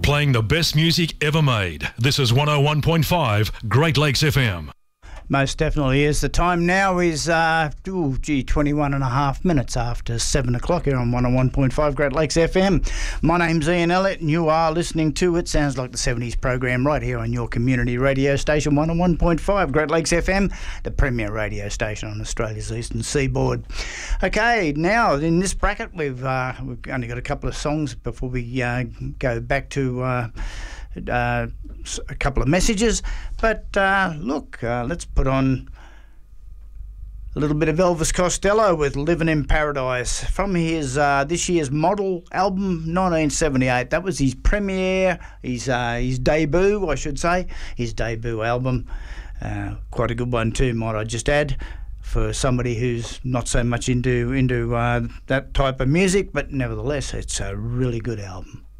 playing the best music ever made. This is 101.5 Great Lakes FM. Most definitely is. The time now is 21 and a half minutes after 7 o'clock here on 101.5 Great Lakes FM. My name's Ian Elliott and you are listening to It Sounds Like the 70s program right here on your community radio station 101.5 Great Lakes FM, the premier radio station on Australia's eastern seaboard. Okay, now in this bracket we've only got a couple of songs before we go back to a couple of messages, but let's put on a little bit of Elvis Costello with Living in Paradise from his this year's Model album 1978. That was his premiere, his debut, I should say, his debut album. Quite a good one too, might I just add, for somebody who's not so much into that type of music, but nevertheless it's a really good album.